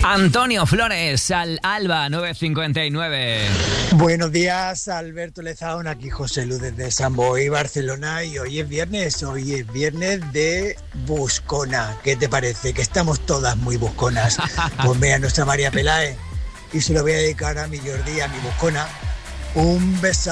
Antonio Flores, al Alba 9:59. Buenos días, Alberto Lezaun, aquí José Luz desde San Boi, Barcelona, y hoy es viernes de buscona. ¿Qué te parece? Que estamos todas muy busconas. Pues ve a nuestra María Peláez y se lo voy a dedicar a mi Jordi, a mi buscona. Un beso.